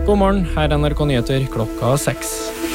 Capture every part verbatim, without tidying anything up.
God morgen, her er N R K Nyheter klokka seks.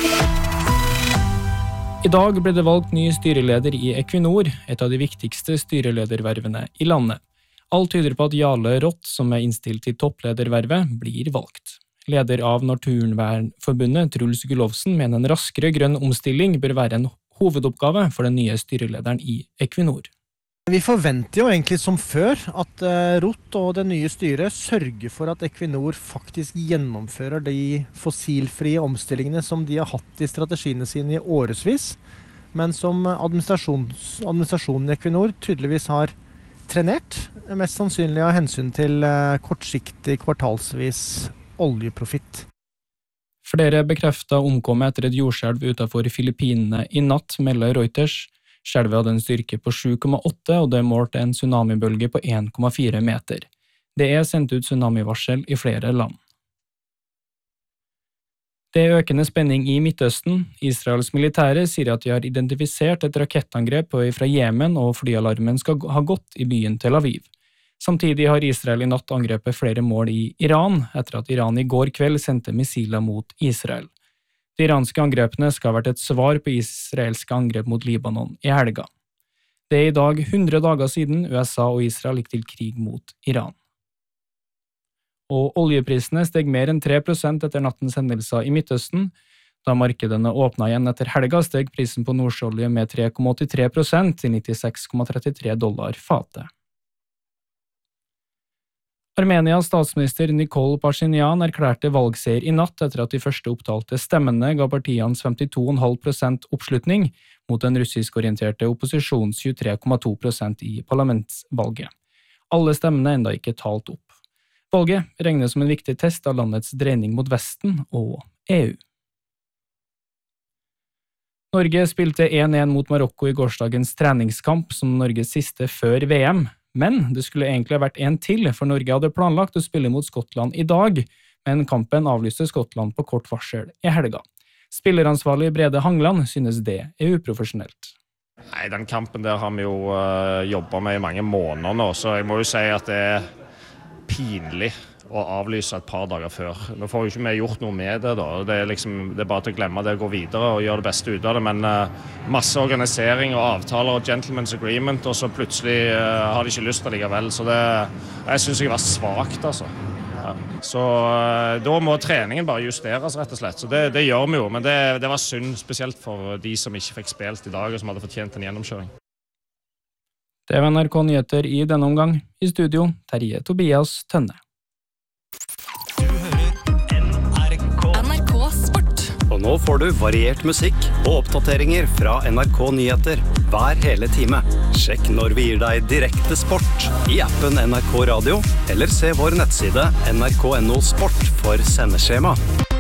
I dag ble det valgt ny styreleder i Equinor, et av de viktigste styreledervervene i landet. Alt tyder på at Jarle Roth, som er innstilt til toppledervervet, blir valgt. Leder av Naturvernforbundet, Truls Gullovsen, mener en raskere grønn omstilling bør være en hovedoppgave for den nye styrelederen i Equinor. Vi forventer jo egentlig som før at Roth og det nye styret sørger for at Equinor faktisk gjennomfører de fossilfrie omstillingene som de har hatt i strategiene sine i årevis, men som administrasjonen i Equinor tydeligvis har trenert, mest sannsynlig av hensyn til kortsiktig kvartalsvis oljeprofitt. Flere bekreftet omkommet etter et jordskjelv utenfor Filippinene i natt, melder Reuters. Skjelvet hadde en styrke på sju komma åtte, og det målte en tsunamibølge på en komma fire meter. Det er sendt ut tsunamivarsel i flere land. Det er økende spenning i Midtøsten. Israels militære sier at de har identifisert et rakettangrep fra Jemen, og flyalarmen skal ha gått i byen Tel Aviv. Samtidig har Israel i natt angrepet flere mål i Iran, etter at Iran i går kveld sendte missiler mot Israel. De iranske angrepene skal ha vært et svar på israelske angrep mot Libanon i helga. Det er i dag hundre dager siden U S A og Israel gikk til krig mot Iran. Og oljeprisene steg mer enn tre prosent etter nattens hendelser i Midtøsten. Da markedene åpnet igjen etter helga, steg prisen på nordsjøolje med tre komma åttitre prosent til nittiseks komma trettitre dollar fatet. Armenias statsminister Nikol Pashinyan erklærte valgseier i natt etter at de første opptalte stemmene ga partiets femtito komma fem prosent oppslutning mot den russisk-orienterte opposisjons tjuetre komma to prosent i parlamentsvalget. Alle stemmene er enda ikke talt opp. Valget regnes som en viktig test av landets dreining mot Vesten og E U. Norge spilte en en mot Marokko i gårsdagens treningskamp som Norges siste før V M. Men det skulle egentlig ha vært en til, for Norge hadde planlagt å spille mot Skottland i dag, men kampen avlyste Skottland på kort varsel i helga. Spilleransvarlig Brede Hangland synes det er uprofesjonelt. Nei, den kampen der har vi jo uh, jobbet med i mange måneder nå, så jeg må jo si at det er pinlig å avlyse et par dager før. Nå får jo ikke vi gjort noe med det da, det er, liksom, det er bare til å glemme det å gå videre og gjøre det beste ut av det, men uh, masse organisering og avtaler og gentleman's agreement, og så plutselig uh, har de ikke lyst til likevel, så det, jeg synes jeg var svagt altså. Ja. Så uh, da må treningen bare justeres rett og slett, så det, det gjør vi jo, men det, det var synd, spesielt for de som ikke fikk spilt i dag og som hadde fortjent en gjennomkjøring. Det var N R K Nyheter i denne omgang. I studio, Terje Tobias Tønne. Og nå får du variert musikk og oppdateringer fra N R K Nyheter hver hele time. Sjekk når vi gir deg direkte sport i appen N R K Radio, eller se vår nettside N R K punktum no sport for sendeskjema.